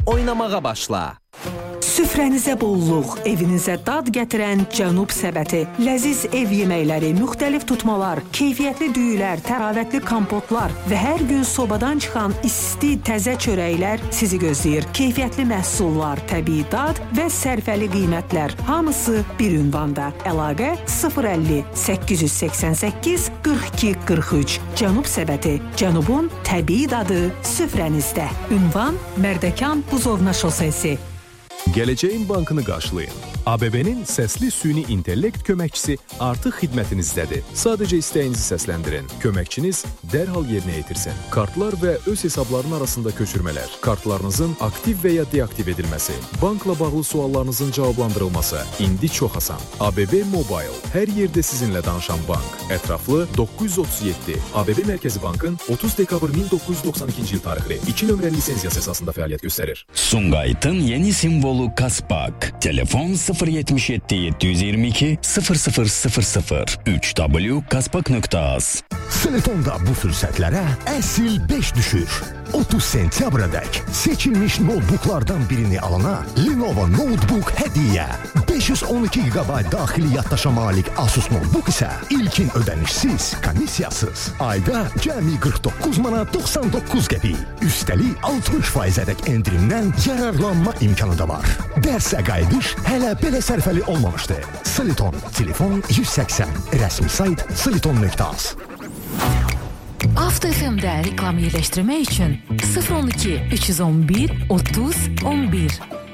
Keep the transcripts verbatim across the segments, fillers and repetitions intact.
oynamağa başla. Süfrənizə bolluq, evinizə dad gətirən Cənub səbəti, ləziz ev yeməkləri, müxtəlif tutmalar, keyfiyyətli düyülər, təravətli kompotlar və hər gün sobadan çıxan isti, təzə çörəklər sizi gözləyir. Keyfiyyətli məhsullar, təbii dad və sərfəli qiymətlər, hamısı bir ünvanda. Əlaqə sıfır əlli səkkiz yüz səksən səkkiz qırx iki qırx üç. Cənub səbəti, Cənubun təbii dadı süfrənizdə. Ünvan Mərdəkan Buzovna şosesi. Gələcəyin bankını qarşılayın. A B B-nin səsli süni intellekt köməkçisi artıq xidmətinizdədir. Sadəcə istəyinizi səsləndirin. Köməkçiniz dərhal yerinə yetirsin. Kartlar və öz hesabların arasında köçürmələr, kartlarınızın aktiv və ya deaktiv edilməsi, bankla bağlı suallarınızın cavablandırılması indi çox asan. A B B Mobile, hər yerdə sizinlə danışan bank. Ətraflı doqquz yüz otuz yeddi. A B B Mərkəzi Bankın otuz dekabr min doqquz yüz doxsan ikinci il tarixli iki nömrəli lisenziyası əsasında fəaliyyət göstərir. Sumqayıtın yeni simvolu Kaspak. Telefon sıfır yetmiş yeddi yeddi yüz iyirmi iki sıfır sıfır sıfır sıfır üç w kaspak nöqtə az. Seletonda bu fürsətlərə əsil beş düşür. otuz sentyabrədək seçilmiş notebooklardan birini alana Lenovo Notebook hədiyyə. beş yüz on iki gigabayt daxili yaddaşa malik Asus Notebook isə ilkin ödənişsiz, komissiyasız. Ayda cəmi qırx doqquz manat doxsan doqquz qəpik. Üstəlik altmış faizədək endirimdən yararlanma imkanı da var. Dərsə qayıdış hələ belə sərfəli olmamışdı. Seleton, telefon yüz səksən, rəsmi sayt seleton nöqtə az. Avto F M-də reklam yerləşdirmək üçün sıfır on iki üç yüz on bir otuz on bir.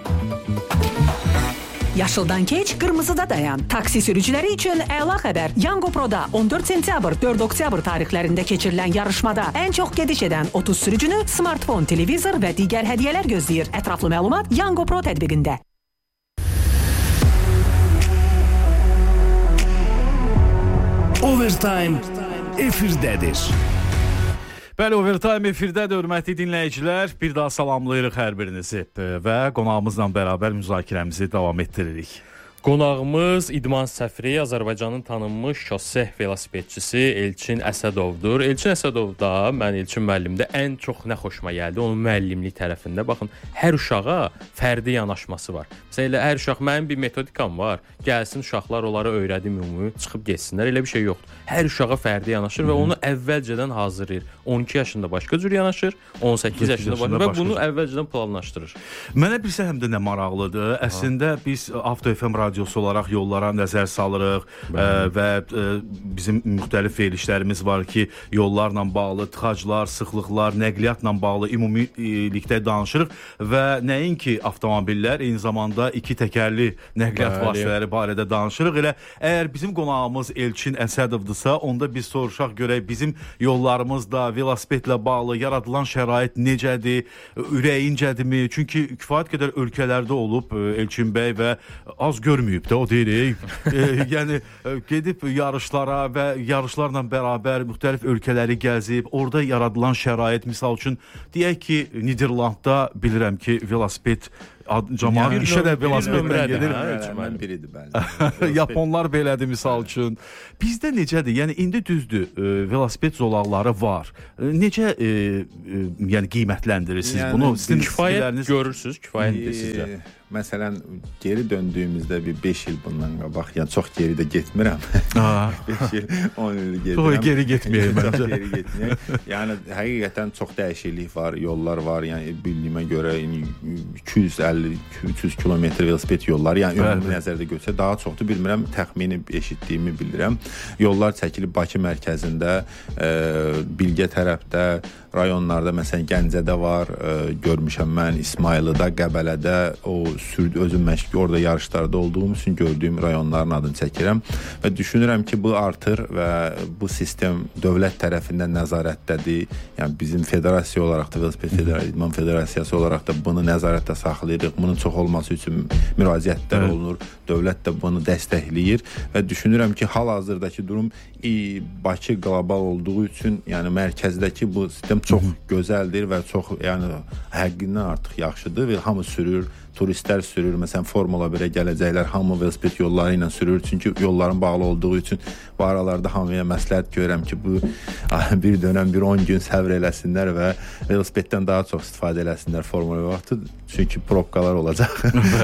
Yaşıldan keç, qırmızıda dayan. Taksi sürücüləri üçün əla xəbər. Yango Pro'da on dörd sentyabr, dörd oktyabr tarixlərində keçirilən yarışmada ən çox gediş edən otuz sürücünü smartfon, televizor və digər hədiyyələr gözləyir. Ətraflı məlumat Yango Pro tətbiqində. Overtime efirdədir. Bəli, Overtime efirdədir, hörmətli dinləyicilər. Bir daha salamlayırıq hər birinizi və qonağımızla bərabər müzakirəmizi davam etdiririk. Qonağımız idman səfiri, Azərbaycanın tanınmış şose velosipedçisi Elçin Əsədovdur. Elçin Əsədovda, mən Elçin müəllimdə ən çox nə xoşuma gəldi, onun müəllimlik tərəfində. Baxın, hər uşağa fərdi yanaşması var. Məsələn, hər uşaq, mənim bir metodikam var, gəlsin uşaqlar onları öyrədim ümumi, çıxıb geçsinlər, elə bir şey yoxdur. Hər uşağa fərdi yanaşır və onu əvvəlcədən hazırlayır. on iki yaşında başqa cür yanaşır, on səkkiz yaşında başqa və bunu əvvəlcədən planlaşdırır. Mənə bilsə həm də nə maraqlıdır. Əslində biz Avto F M radiosu olaraq yollara nəzər salırıq ə, və ə, bizim müxtəlif verilişlərimiz var ki, yollarla bağlı tıxaclar, sıxlıqlar, nəqliyyatla bağlı ümumilikdə danışırıq və nəinki avtomobillər, eyni zamanda iki təkərli nəqliyyat vasitələri barədə danışırıq. Elə əgər bizim qonağımız Elçin Əsədovdursa, onda biz soruşaq görək bizim yollarımızda velosipedlə bağlı yaradılan şərait necədir, ürəyincədirmi? Çünki kifayət qədər ölkələrdə olub Elçin bəy və az görməyib də o deyirik. e, yəni gedib yarışlara və yarışlarla bərabər müxtəlif ölkələri gəzib, orada yaradılan şərait, misal üçün deyək ki, Niderlandda bilirəm ki, velosiped cəmaət işə də velosipedlə gedir. Mən biridir bəli. Yaponlar belədir misal üçün. Bizdə necədir? Yəni indi düzdür, e, velosiped zolaqları var. E, necə e, e, yəni qiymətləndirirsiniz yəni, bunu? Sizin kifayət görürsüz, kifayətdir sizcə? Məsələn, geri döndüyümüzdə bir beş il bundan qabaq, yəni çox geri də getmirəm. beş il, on il gedirəm. Çox geri getməyək məncə. Çox geri getməyək. Yəni həqiqətən çox dəyişiklik var, yollar var. Yəni bildiyimə görə iki yüz əlli üç yüz kilometr velosiped yolları, yəni ümumi nəzərdə götürsə daha çoxdur, bilmirəm, təxmini eşitdiyimi bilirəm. Yollar çəkilib Bakı mərkəzində, e, Bilgə tərəfdə, rayonlarda, məsələn, Gəncədə var, e, görmüşəm mən, İsmayılıda, Qəbələdə, o sürdü, özüm məşq orada yarışlarda olduğum üçün gördüyüm rayonların adını çəkirəm və düşünürəm ki, bu artır və bu sistem dövlət tərəfindən nəzarətdədir. Yəni bizim federasiya olaraq da, Velosiped Federasiyası, Federasiyası olaraq da bunu nəzarətdə saxlayırıq. Bunun çox olması üçün müraciətlər olunur. Dövlət də bunu dəstəkləyir və düşünürəm ki, hal-hazırdakı durum Bakı qlobal olduğu üçün, yəni mərkəzdəki bu sistem çox gözəldir və çox, yəni həqiqindən artıq yaxşıdır və hamı sürür. Turistlər sürür. Məsələn, Formula birə gələcəklər hamı velosiped yolları ilə sürür. Çünki yolların bağlı olduğu üçün bu aralarda hamıya məsləhət görürəm ki, bu bir dönəm bir on gün səbr eləsinlər və velosipeddən daha çox istifadə eləsinlər Formula vaxtı. Çünki probkalar olacaq.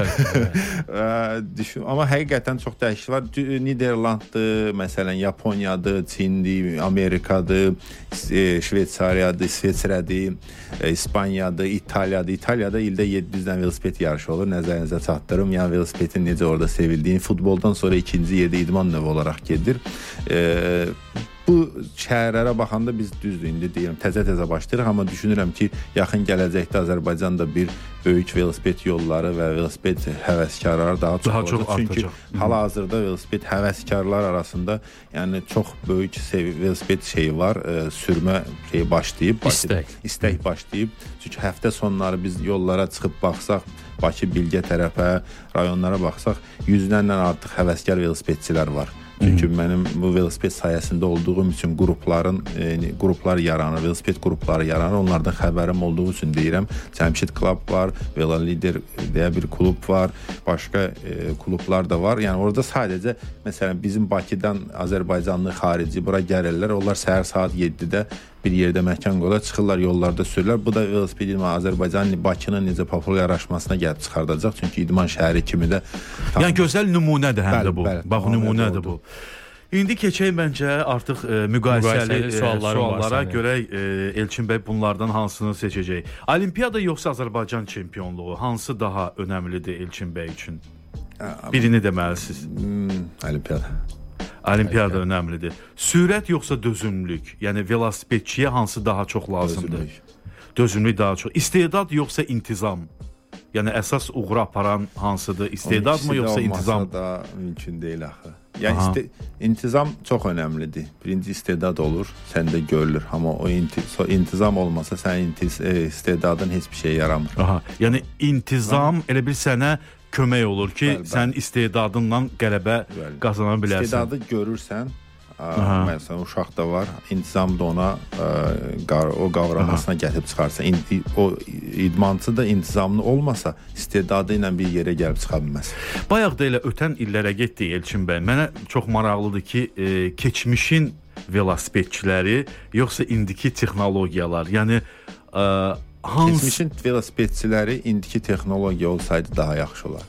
Düşün, amma həqiqətən çox dəyişiklik var. Niderlanddır, məsələn, Yaponiyadır, Çindir, Amerikadır, Şveysariyadır, İsveçrədir, İspaniyadır, İtaliyadır. İtaliyada ildə yeddi yüzdən velosiped yarışı olur. Nəzərinizə çatdırım. Yəni velosipedin necə orada sevildiyini, futboldan sonra ikinci yerdə idman növü olaraq gedir. Ee, bu şəhərlərə baxanda biz düzdür, indi deyirəm, təzə-təzə başlayırıq, amma düşünürəm ki, yaxın gələcəkdə Azərbaycanda bir böyük velosiped yolları və velosiped həvəskarları daha çox, daha çox olacaq. Çünki hal-hazırda velosiped həvəskarlar arasında yəni çox böyük sevi, velosiped şeyi var, e, sürmə şeyi başlayıb, istək. istək başlayıb. Çünki həftə sonları biz yollara çıxıb baxsaq, Bakı, Bilgə tərəfə, rayonlara baxsaq, yüzlərlə artıq həvəskar velosipedçilər var. Çünki hmm. mənim bu velosiped sayəsində olduğum üçün qrupların e, qruplar yaranır, velosiped qrupları yaranır. Onlardan xəbərim olduğu üçün deyirəm. Cəmşid Club var, Velo Lider deyə bir klub var, başqa e, klublar da var. Yəni orada sadəcə məsələn bizim Bakıdan Azərbaycanlı xarici bura gəlirlər. Onlar səhər saat yeddidə bir yerdə məkan qoyurlar, çıxırlar, yollarda sürürlər. Bu da velosiped idman Azərbaycanın Bakının necə populyarlaşmasına gəlib çıxardacaq. Çünki idman şəhəri kimi də tam... Yəni gözəl nümunədir həm də bu. Bəli, Bax nümunədir bu. İndi keçək məncə artıq e, müqayisəli, müqayisəli suallara var, görək e, Elçin bəy bunlardan hansını seçəcək. Olimpiyada yoxsa Azərbaycan çempionluğu hansı daha önəmlidir Elçin bəy üçün? Birini deməlisiniz. Hmm, Olimpiyada. Olimpiyada önəmlidir. Sürət yoxsa dözümlülük? Yəni velosipedçiyə hansı daha çox lazımdır? Dözümlülük. Dözümlülük daha çox. İstedad yoxsa intizam? Yəni əsas uğura aparan hansıdır? İstedad mı yoxsa intizam? Olmasa da mümkün deyil axı. Yəni iste, intizam çox önəmlidir. Birinci istedad olur, səndə görülür. Amma o inti, so, intizam olmasa sən intiz, e, istedadın heç bir şey yaramır. Aha. Yəni intizam elə bir sənə kömək olur ki, bəli, bəli. Sən istedadınla qələbə bəli. Qazana bilərsən. İstedadı görürsən, məsələn uşaq da var, intizam da ona ə, o qavramasına gətirib çıxarsa, İnti, o idmançı da intizamlı olmasa istedadı ilə bir yerə gəlib çıxa bilməz. Bayaq da elə ötən illərə getdik Elçin bəy. Mənə çox maraqlıdır ki, e, keçmişin velosipedçiləri yoxsa indiki texnologiyalar, yəni e, Hans... Keçmişin velosipedçiləri indiki texnologiya olsaydı daha yaxşı olar.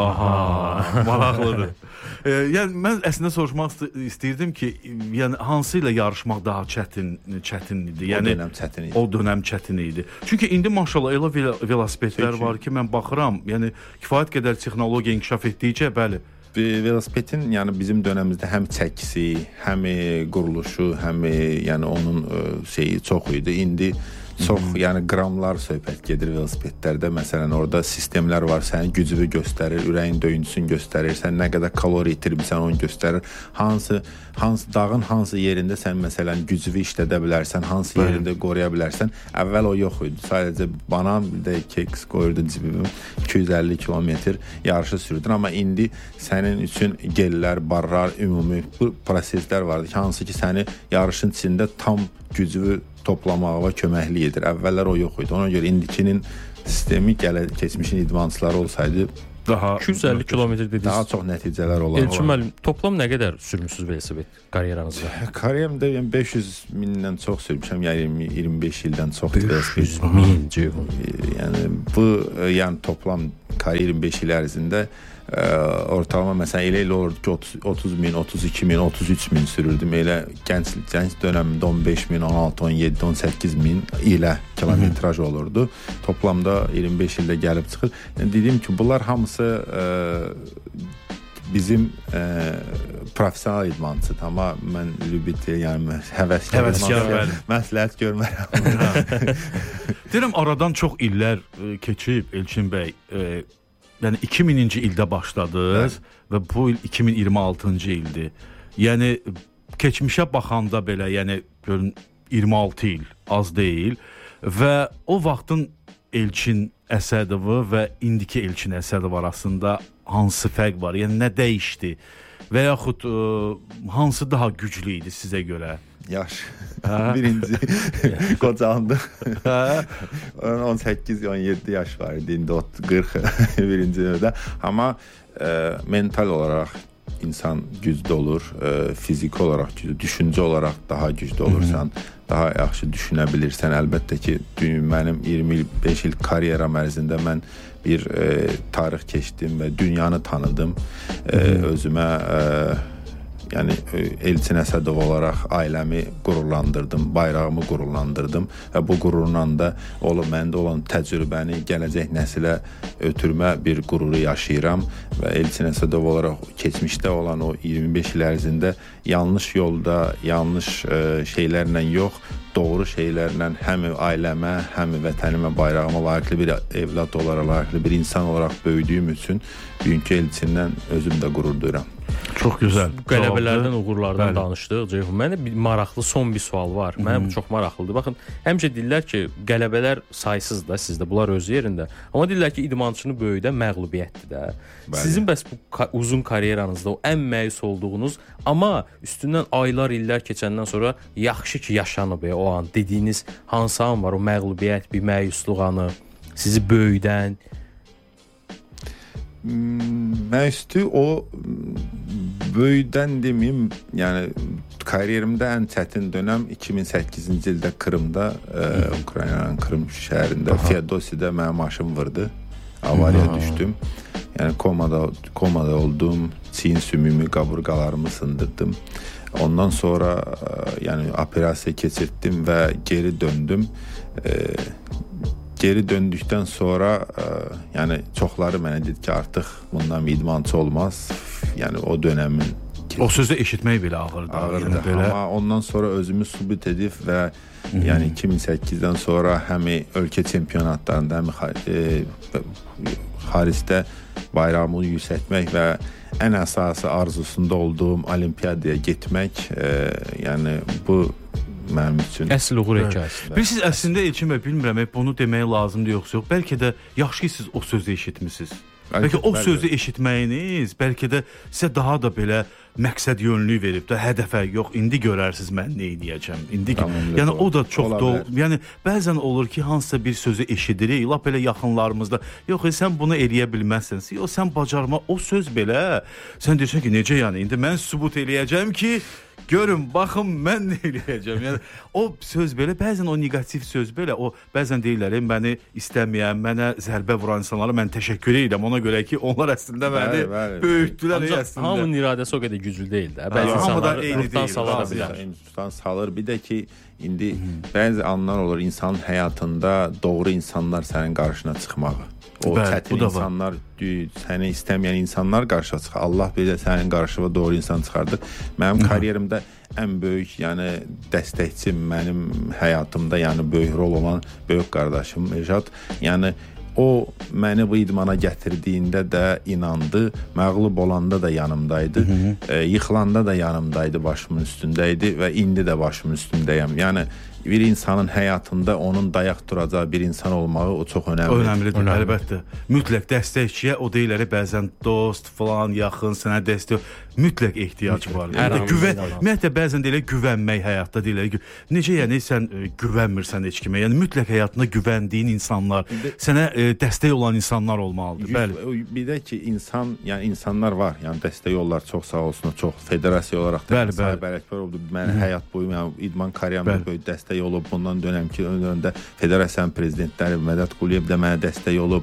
Aha, maraqlıdır. e, yəni mən əslində soruşmaq istəyirdim ki, yəni hansı ilə yarışmaq daha çətin çətin idi? Yəni o dönəm çətin idi. O dönəm çətin idi. Çünki indi maşallah elə velosipedlər Peki. var ki, mən baxıram, yəni kifayət qədər texnologiya inkişaf etdikcə, bəli. Velosipedin yəni bizim dönəmimizdə həm çəkisi, həm quruluşu, həm yəni onun şeyi çox idi. İndi çox, yəni qramlar söhbət gedir velosipedlərdə. Məsələn, orada sistemlər var, sənin gücünü göstərir, ürəyin döyüntüsünü göstərir, sən nə qədər kalori itirmisən onu göstərir. Hansı hansı dağın hansı yerində sən məsələn gücünü işlədə bilərsən, hansı Bəli. yerində qoruya bilərsən. Əvvəl o yox idi. Sadəcə banan, bir də keks qoyurdu cibimə. iki yüz əlli kilometr yarışı sürdün, amma indi sənin üçün gellər, barlar, ümumi bu proseslər vardı ki, hansı ki səni yarışın içində tam gücünü toplamağa köməkli edir. Əvvəllər o yox idi. Ona görə indikinin sistemi gələ keçmişin idmançıları olsaydı daha iki yüz əlli kilometr dediniz. Daha çox nəticələr olar. Elçin müəllim, toplam nə qədər sürmüsünüz velosiped karyeranızda? Kariyerimdə yəni beş yüz mindən çox sürmüşəm. Yəni iyirmi beş ildən çox beş yüz min civil. Yəni bu yəni toplam kariyer iyirmi beş il ərzində ə, ortalama məsələn elə elə olurdu ki otuz min, otuz iki min, otuz üç min sürürdüm. Elə gənc gənc dövrümdə on beş min, on altı, on yeddi, on səkkiz min ilə kilometraj olurdu. Toplamda iyirmi beş ildə gəlib çıxır. Yəni dediyim ki, bunlar hamısı ə, bizim ə, professional idmançıdır. Amma mən lübiti, yəni həvəskar, həvəskar məsləhət görmərəm. Deyirəm, aradan çox illər ə, keçib Elçin bəy. Ə, Yəni iki mininci ildə başladınız Bəli. və bu il iki min iyirmi altıncı ildir. Yəni keçmişə baxanda belə, yəni görün iyirmi altı il az deyil və o vaxtın Elçin Əsədovu və indiki Elçin Əsədov arasında hansı fərq var? Yəni nə dəyişdi? Və yaxud ə, hansı daha güclü idi sizə görə? Yaş. Birinci qocandı. on səkkiz on yeddi yaş var idi. İndi qırx birinci növdə. Amma e, mental olaraq insan güclü olur, e, fiziki olaraq güclü, düşüncə olaraq daha güclü olursan, daha yaxşı düşünə bilirsən. Əlbəttə ki, mənim iyirmi beş il karyeram ərzində mən bir e, tarix keçdim və dünyanı tanıdım. E, özümə e, yəni Elçin Əsədov olaraq ailəmi qürurlandırdım, bayrağımı qürurlandırdım və bu qürurla da olub məndə olan təcrübəni gələcək nəsilə ötürmə bir qüruru yaşayıram və Elçin Əsədov olaraq keçmişdə olan o iyirmi beş il ərzində yanlış yolda, yanlış e, şeylərlə yox, doğru şeylərlə həm ailəmə, həm vətənimə, bayrağıma layiqli bir evlad olaraq, layiqli bir insan olaraq böyüdüyüm üçün bugünkü Elçindən özüm də qürur duyuram. Çox gözəl. Bu qələbələrdən, uğurlardan danışdıq. Ceyhun, mənə bir maraqlı son bir sual var. Mənə bu çox maraqlıdır. Baxın, həmişə deyirlər ki, qələbələr saysız da sizdə, bunlar öz yerində. Amma deyirlər ki, idmançını böyüdən məğlubiyyətdir də. Bəli. Sizin bəs bu uzun karyeranızda o ən məyus olduğunuz, amma üstündən aylar, illər keçəndən sonra yaxşı ki, yaşanıb ya, o an dediyiniz hansı an var? O məğlubiyyət, bir məyusluq anı, sizi böyüdən. Məyuslu o böyüdən deməyim, yəni karyerimdə ən çətin dönəm iki min səkkizinci ildə Krımda, e, Ukraynanın Krım şəhərində Feodosidə mənim maşım vurdu. Avariya düşdüm. Yəni komada komada oldum. Çiyin sümüyümü, qaburqalarımı sındırdım. Ondan sonra e, yəni operasiya keçirtdim və geri döndüm. E, Geri döndükdən sonra ə, yəni çoxları mənə dedi ki, artıq bundan idmançı olmaz. Yəni o dönəmin o sözü eşitmək belə ağırdı. Ağırdı. Yəni, belə. Amma ondan sonra özümü sübut edib və Hı-hı. yəni iki min səkkizdən sonra həm ölkə çempionatlarında, həm e, xaricdə bayrağımı yüksəltmək və ən əsası arzusunda olduğum olimpiyadaya getmək, e, yəni bu mənim üçün əsl uğur hekayəsidir. Bilirsiniz, əslində Elçin bəy, bilmirəm, bunu demək lazımdır yoxsa yox. Bəlkə də yaxşı ki, siz o sözü eşitmisiniz. Bəlkə o sözü eşitməyiniz, bəlkə də sizə daha da belə məqsəd yönlülük verib də hədəfə, yox, indi görərsiz mən nə edəcəm. İndi yəni o da çox da, yəni bəzən olur ki, hansısa bir sözü eşidirik, lap belə yaxınlarımızda, yox, sən bunu eləyə bilməzsən. Yox, sən bacarma, o söz belə. Sən deyirsən ki, necə yəni? İndi mən sübut eləyəcəm ki, görün, baxın, mən nə eləyəcəm. Yəni, o söz belə, bəzən o negativ söz belə, o bəzən deyirlər, məni istəməyən, mənə zərbə vuran insanlara mən təşəkkür edirəm. Ona görə ki, onlar əslində məni böyütdülər. Ancaq hamının iradəsi o qədər güclü deyil də. Bəzi insanlar ruhdan salar bilər. Ruhdan salır. Bir də ki, indi bəzi anlar olur, insanın həyatında doğru insanlar sənin qarşına çıxmağı. O Bəli, çətin insanlar, səni istəməyən insanlar qarşıya çıxır. Allah belə sənin qarşıva doğru insan çıxardır. Mənim karyerimdə ən böyük, yəni dəstəkçim, mənim həyatımda yəni böyük rol olan böyük qardaşım Ejad. Yəni o məni bu idmana gətirdiyində də inandı, məğlub olanda da yanımdaydı, e, yıxılanda da yanımdaydı, başımın üstündəydi və indi də başımın üstündəyəm. Yəni bir insanın həyatında onun dayaq duracağı bir insan olmağı o çox önəmlidir. Önəmlidir, Önəmli. əlbəttə. Mütləq dəstəkçiyə, o deyirlər bəzən dost, falan, yaxın, sənə dəstək, mütləq ehtiyac var. Güvən, ümumiyyətlə bəzən deyirlər güvənmək həyatda deyirlər. Necə yəni sən e, güvənmirsən heç kimə? Yəni mütləq həyatında güvəndiyin insanlar, de, sənə e, dəstək olan insanlar olmalıdır. Bəli. Bir də ki, insan, yəni insanlar var. Yəni dəstək yollar çox sağ olsun, çox federasiya olaraq da Sahib Ələkbər oldu. Mənim həyat boyu, yəni idman karyeramda böyük dəstək olub, bundan dönəmki öndə federasiyanın prezidentləri Mədət Quliyev də mənə dəstək olub,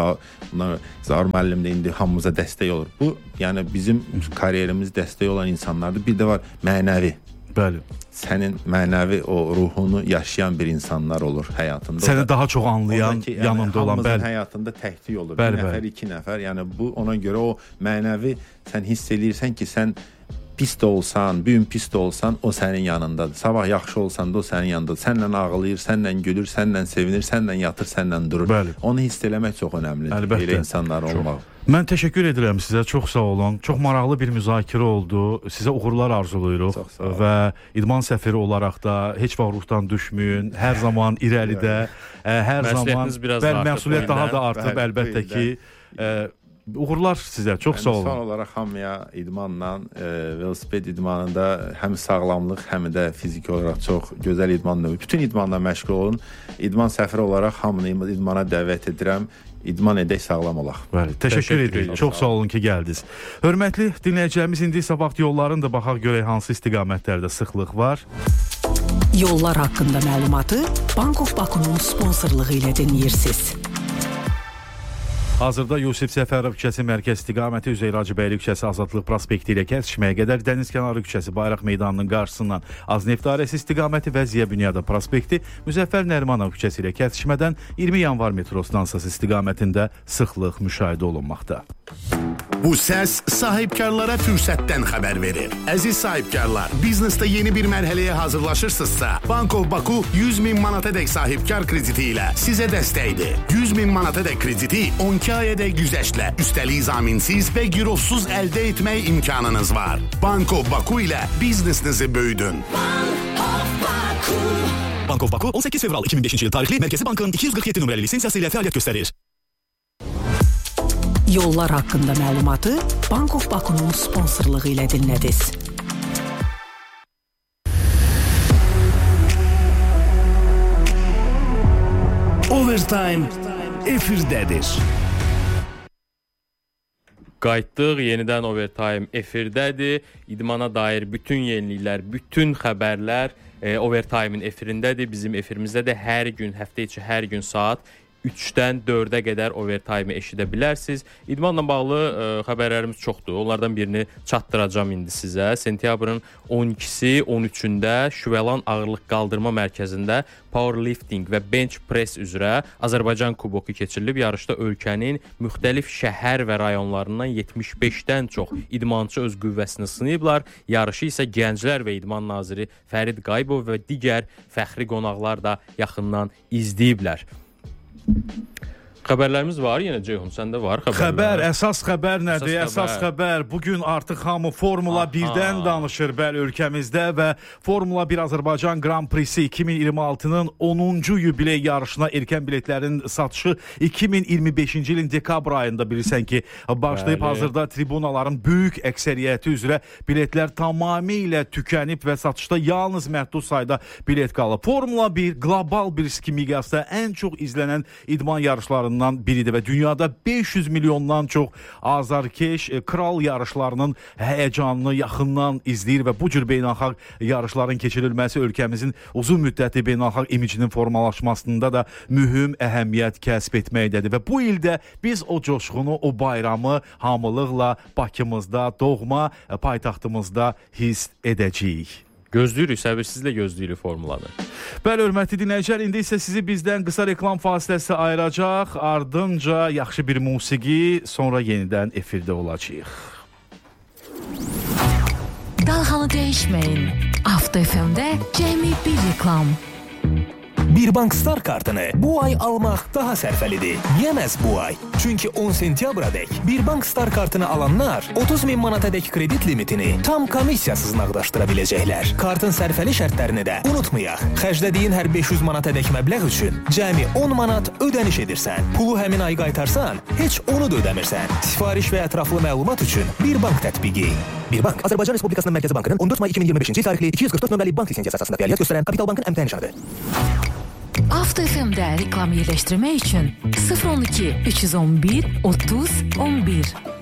Zaur müəllim də indi hamımıza dəstək olur. Bu, yəni bizim karyerimiz dəstək olan insanlardır. Bir də var mənəvi. Bəli. Sənin mənəvi o ruhunu yaşayan bir insanlar olur həyatında. Səni daha çox anlayan, ki, yəni, yanında olan, bəli. Hamımızın həyatında təklik olur. Bəli, bir nəfər, bəli. iki nəfər. Yəni bu ona görə o mənəvi sən hiss eləyirsən ki, sən pis də olsan, bir gün pis də olsan, o sənin yanındadır. Sabah yaxşı olsan da o sənin yanındadır. Səndən ağlayır, səndən gülür, səndən sevinir, səndən yatır, səndən durur. Bəli. Onu hiss eləmək çox önəmlidir. Əlbəttə. Elə insanlar olmaq. Mən təşəkkür edirəm sizə, çox sağ olun. Çox maraqlı bir müzakirə oldu. Sizə uğurlar arzulayırıq və idman səfiri olaraq da heç vaxt ruhdan düşməyin. Hər zaman irəlidə, hər zaman bəli, məsuliyyət daha da artıb əlbəttə ki. uğurlar sizə. Çox sağ olun. Son olaraq hamıya idmanla, e, velosiped idmanında həm sağlamlıq, həm də fiziki olaraq çox gözəl idman növü. Bütün idmanla məşğul olun. İdman səfəri olaraq hamını idmana dəvət edirəm. İdman edək, sağlam olaq. Bəli, təşəkkür edirik. Çox sağ olun ki, gəldiniz. Hörmətli dinləyicilərimiz, indi isə vaxt yolların da baxaq görək hansı istiqamətlərdə sıxlıq var. Yollar haqqında məlumatı Bank of Baku'nun sponsorluğu ilə dinləyirsiniz. Hazırda Yusif Səfərov küçəsi mərkəz istiqaməti, Üzeyir Hacıbəyli küçəsi Azadlıq prospekti ilə kəsişməyə qədər, Dənizkənarı küçəsi Bayraq meydanının qarşısından Azneft dairəsi istiqaməti və Ziya Bünyada prospekti, Müzəffər Nərimanov küçəsi ilə kəsişmədən iyirmi yanvar metro stansiyası istiqamətində sıxlıq müşahidə olunmaqda. Bu səs sahibkarlara fürsətdən xəbər verir. Əziz sahibkarlar, biznesdə yeni bir mərhələyə hazırlaşırsınızsa, Bank of Baku yüz min manatadək sahibkar krediti ilə sizə dəstəkdir. yüz min manatadək krediti on iki ayədək güzəştlə, üstəlik zaminsiz və girovsuz əldə etmək imkanınız var. Bank of Baku ilə biznesinizi böyüdün. Bank of Baku. Bank of Baku on səkkiz fevral iki min beşinci il tarixli Mərkəzi Bankın iki yüz qırx yeddi nömrəli lisensiyası ilə fəaliyyət göstərir. Yollar haqqında məlumatı Bank of Baku'nun sponsorluğu ilə dinlədiniz. Overtime efirdədir. Qayıtdıq, yenidən Overtime efirdədir. İdmana dair bütün yeniliklər, bütün xəbərlər e, Overtime'in efirindədir. Bizim efirimizdə də hər gün, həftə içi hər gün saat üçdən dördə qədər Overtime'ı eşidə bilərsiniz. İdmanla bağlı ə, xəbərlərimiz çoxdur. Onlardan birini çatdıracağam indi sizə. Sentyabrın on ikisi, on üçündə Şüvəlan Ağırlıq Qaldırma Mərkəzində powerlifting və bench press üzrə Azərbaycan kuboku keçirilib. Yarışda ölkənin müxtəlif şəhər və rayonlarından yetmiş beşdən çox idmançı öz qüvvəsini sınayıblar. Yarışı isə Gənclər və İdman naziri Fərid Qayıbov və digər fəxri qonaqlar da yaxından izləyiblər. Xəbərlərimiz var, yenə Ceyhun, səndə var xəbərlər. Xəbər, əsas xəbər nədir? Əsas, əsas xəbər. Bugün artıq hamı Formula birdən danışır bəli ölkəmizdə və Formula bir Azərbaycan Grand Prix'si iki min iyirmi altının onuncu yubiley yarışına erkən biletlərin satışı iki min iyirmi beşinci ilin dekabr ayında bilirsən ki başlayıb. Bəli. Hazırda tribunaların böyük əksəriyyəti üzrə biletlər tamamilə tükənib və satışda yalnız məhdud sayda bilet qalıb. Formula bir qlobal bir miqyasda ən çox izlənən idman yarışlarından biridir və dünyada beş yüz milyondan çox azarkeş kral yarışlarının həyəcanını yaxından izləyir və bu cür beynəlxalq yarışların keçirilməsi ölkəmizin uzun müddətli beynəlxalq imicinin formalaşmasında da mühüm əhəmiyyət kəsb etməkdədir və bu ildə biz o coşqunu, o bayramı hamılıqla Bakımızda, doğma paytaxtımızda hiss edəcəyik. Gözləyirik, səbirsizlə gözləyirik formulanı. Bəli, hörmətli dinləyicilər, indi isə sizi bizdən qısa reklam fasiləsi ayıracaq. Ardınca yaxşı bir musiqi, sonra yenidən efirdə olacağıq. Dalğanı dəyişməyin. Avto F M-də cəmi bir reklam. Bir Bank Star kartını bu ay almaq daha sərfəlidir. Yəməz bu ay. Çünki on sentyabradək Bir Bank Star kartını alanlar otuz min manatadək kredit limitini tam komissiyasız nağdaşdıra biləcəklər. Kartın sərfəli şərtlərini də unutmayaq. Xərclədiyin hər beş yüz manatadək məbləğ üçün cəmi on manat ödəniş edirsən. Pulu həmin ay qaytarsan, heç onu da ödəmirsən. Sifariş və ətraflı məlumat üçün Bir Bank tətbiqi. Bir Bank, Azərbaycan Respublikasının Mərkəzi Bankının on dörd may iki min iyirmi beşinci il tarixli iki yüz qırx dörd nömrəli bank lisensiyası əsasında fəaliyyət göstərən Kapital Bankın əmtəh nişanıdır. Avto F M-də reklam yerləşdirmək üçün sıfır on iki üç yüz on bir otuz on bir